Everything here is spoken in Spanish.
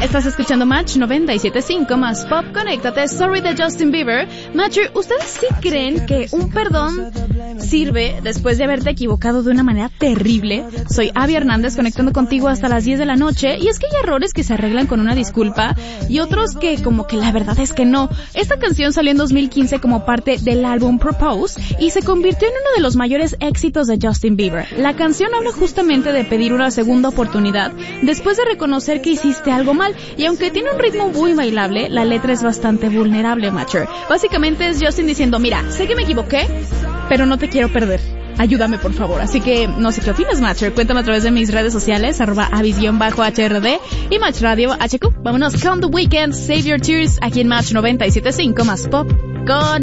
Estás escuchando Match 97.5 más Pop. Conéctate, Sorry de Justin Bieber. Matcher, ¿ustedes sí creen que un perdón sirve después de haberte equivocado de una manera terrible? Soy Abby Hernández, conectando contigo hasta las 10 de la noche. Y es que hay errores que se arreglan con una disculpa y otros que como que la verdad es que no. Esta canción salió en 2015 como parte del álbum Propose y se convirtió en uno de los mayores éxitos de Justin Bieber. La canción habla justamente de pedir una segunda oportunidad después de reconocer que hiciste algo mal, y aunque tiene un ritmo muy bailable, la letra es bastante vulnerable, Matcher. Básicamente es Justin diciendo, mira, sé que me equivoqué, pero no te quiero perder. Ayúdame, por favor. Así que, no sé qué opinas, Matcher. Cuéntame a través de mis redes sociales, @avis_HRD y Match Radio HQ. Vámonos con The Weeknd, Save Your Tears, aquí en Match 97.5 más Pop. Con